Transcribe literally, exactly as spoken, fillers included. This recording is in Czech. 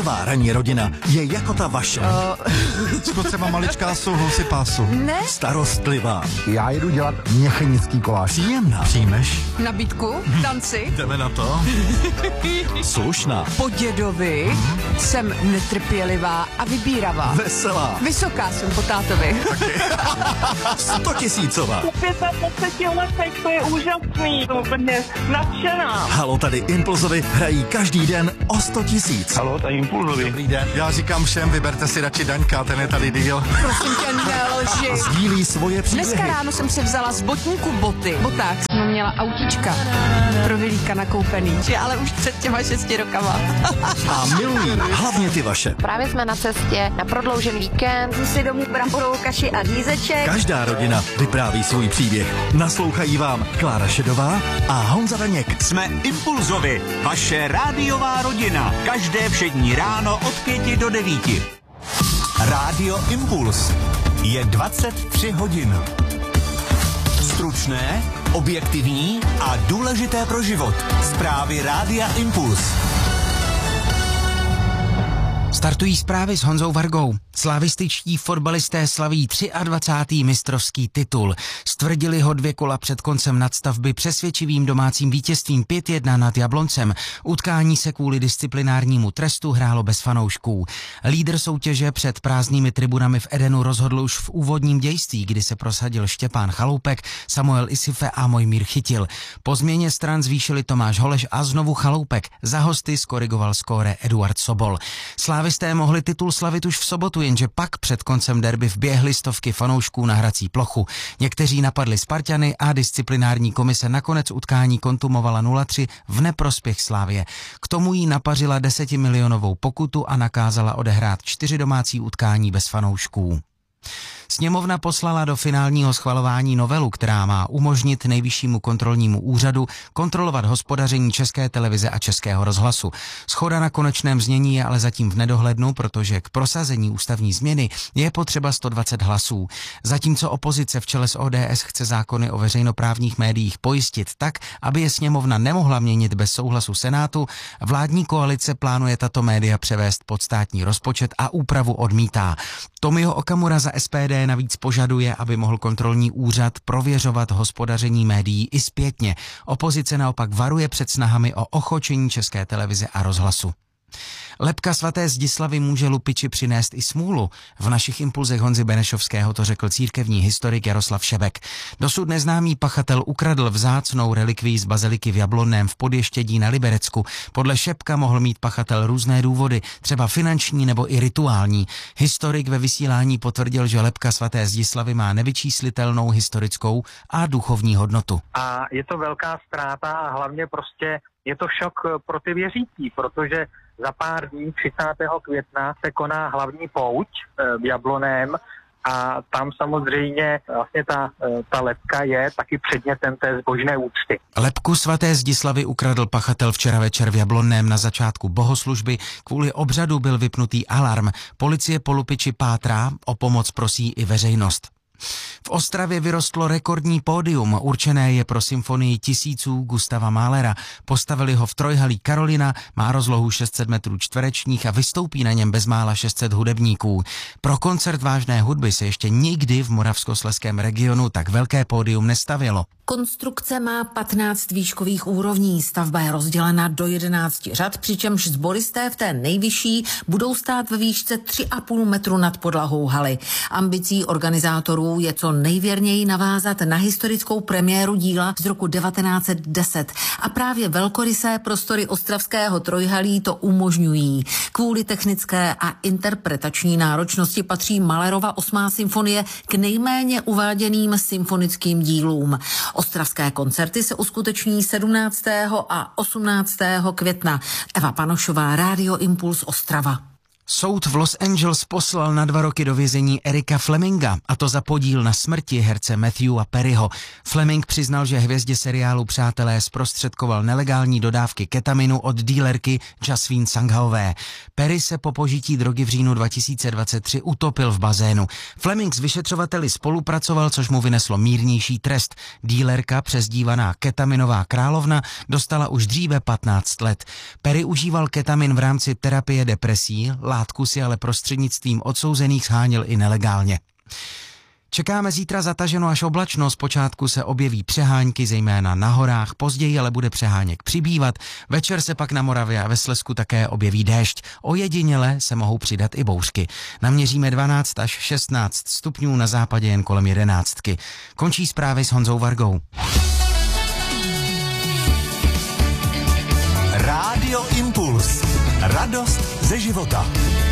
Rádiová ranní rodina je jako ta vaše. Uh. Spotřeba maličká jsou husy pásu. Ne. Starostlivá. Já jedu dělat měchenický koláč. Příjemná. Přijmeš? Nabídku? Tanci? Jdeme na to? Slušná. Po dědovi hmm. jsem netrpělivá a vybíravá. Veselá. Vysoká jsem po tátovi. Stotisícová. Po pětadvaceti letech to je úžasný. To úplně nadšená. Halo, tady Impulzovi hrají každý den o sto tisíc. Halo, tady Impulzovi. Dobrý den. Já říkám všem, vyberte si radši Daňka, ten je tady díl. Prosím tě, nelži. Sdílí svoje příběhy. Dneska ráno jsem si vzala z botníku boty. Boták jsem měla autíčka pro Vilíka nakoupený. Ale už před těma šesti rokama. A milují hlavně ty vaše. Právě jsme na cestě na prodloužený víkend. Jdu si domů bramborovou kaši a řízeček. Každá rodina vypráví svůj příběh. Naslouchají vám Klára Šedová a Honza Daněk. Jsme Impulzovi, vaše rádiová rodina. Každé všední ráno od pěti do devíti. Rádio Impuls. Je dvacet tři hodin. Stručné, objektivní a důležité pro život. Zprávy Rádia Impuls. Startují zprávy s Honzou Vargou. Slavističtí fotbalisté slaví dvacátý třetí mistrovský titul. Stvrdili ho dvě kola před koncem nadstavby přesvědčivým domácím vítězstvím pět jedna nad Jabloncem. Utkání se kvůli disciplinárnímu trestu hrálo bez fanoušků. Lídr soutěže před prázdnými tribunami v Edenu rozhodl už v úvodním dějství, kdy se prosadil Štěpán Chaloupek, Samuel Isife a Mojmír Chytil. Po změně stran zvýšili Tomáš Holeš a znovu Chaloupek. Za hosty skorigoval skóre Eduard Sobol. Slávisté mohli titul slavit už v sobotu, jenže pak před koncem derby vběhly stovky fanoušků na hrací plochu. Někteří napadli Sparťany a disciplinární komise nakonec utkání kontumovala nula tři v neprospěch Slavie. K tomu jí napařila desetimilionovou pokutu a nakázala odehrát čtyři domácí utkání bez fanoušků. Sněmovna poslala do finálního schvalování novelu, která má umožnit Nejvyššímu kontrolnímu úřadu kontrolovat hospodaření České televize a Českého rozhlasu. Shoda na konečném znění je ale zatím v nedohlednu, protože k prosazení ústavní změny je potřeba sto dvacet hlasů. Zatímco opozice v čele s O D S chce zákony o veřejnoprávních médiích pojistit tak, aby je sněmovna nemohla měnit bez souhlasu Senátu, vládní koalice plánuje tato média převést pod státní rozpočet a úpravu odmítá. Tomio Okamura za S P D navíc požaduje, aby mohl kontrolní úřad prověřovat hospodaření médií i zpětně. Opozice naopak varuje před snahami o ochočení České televize a rozhlasu. Lebka svaté Zdislavy může lupiči přinést i smůlu. V našich impulzech Honzy Benešovského to řekl církevní historik Jaroslav Šebek. Dosud neznámý pachatel ukradl vzácnou relikvii z baziliky v Jablonném v Podještědí na Liberecku. Podle Šebka mohl mít pachatel různé důvody, třeba finanční nebo i rituální. Historik ve vysílání potvrdil, že lebka svaté Zdislavy má nevyčíslitelnou historickou a duchovní hodnotu. A je to velká ztráta a hlavně prostě je to šok pro ty věřící, protože za pár dní, třicátého května, se koná hlavní pouť v Jablonném a tam samozřejmě vlastně ta, ta lebka je taky předmětem té zbožné úcty. Lebku svaté Zdislavy ukradl pachatel včera večer v Jablonném na začátku bohoslužby. Kvůli obřadu byl vypnutý alarm. Policie po lupiči pátrá, o pomoc prosí i veřejnost. V Ostravě vyrostlo rekordní pódium, určené je pro symfonii tisíců Gustava Mahlera. Postavili ho v trojhalí Karolina, má rozlohu šest set metrů čtverečních a vystoupí na něm bezmála šest set hudebníků. Pro koncert vážné hudby se ještě nikdy v moravskoslezském regionu tak velké pódium nestavilo. Konstrukce má patnáct výškových úrovní, stavba je rozdělena do jedenácti řad, přičemž sboristé v té nejvyšší budou stát ve výšce tři a půl metru nad podlahou haly. Ambicí organizátorů je co nejvěrněji navázat na historickou premiéru díla z roku devatenáct set deset a právě velkorysé prostory ostravského trojhalí to umožňují. Kvůli technické a interpretační náročnosti patří Mahlerova osmá symfonie k nejméně uváděným symfonickým dílům. Ostravské koncerty se uskuteční sedmnáctého a osmnáctého května. Eva Panošová, Rádio Impuls Ostrava. Soud v Los Angeles poslal na dva roky do vězení Erika Fleminga, a to za podíl na smrti herce Matthewa Perryho. Fleming přiznal, že hvězdě seriálu Přátelé zprostředkoval nelegální dodávky ketaminu od dílerky Jasmine Sanghaové. Perry se po požití drogy v říjnu dva tisíce dvacet tři utopil v bazénu. Fleming s vyšetřovateli spolupracoval, což mu vyneslo mírnější trest. Dílerka, přezdívaná ketaminová královna, dostala už dříve patnáct let. Perry užíval ketamin v rámci terapie depresí, látku si ale prostřednictvím odsouzených sháněl i nelegálně. Čekáme zítra zataženo až oblačno, zpočátku se objeví přehánky, zejména na horách, později ale bude přeháněk přibývat, večer se pak na Moravě a ve Slezsku také objeví déšť, ojediněle se mohou přidat i bouřky. Naměříme dvanáct až šestnáct stupňů, na západě jen kolem jedenáctky. Končí zprávy s Honzou Vargou. Rádio Impuls. Radost ze života.